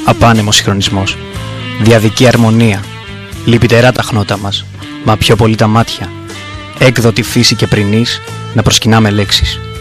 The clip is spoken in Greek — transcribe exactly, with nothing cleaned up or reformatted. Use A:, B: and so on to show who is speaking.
A: Απάνεμος συγχρονισμός. Διαδική αρμονία. Λυπητερά τα χνότα μας, μα πιο πολύ τα μάτια. Έκδοτη φύση και πρινής να προσκυνάμε λέξεις.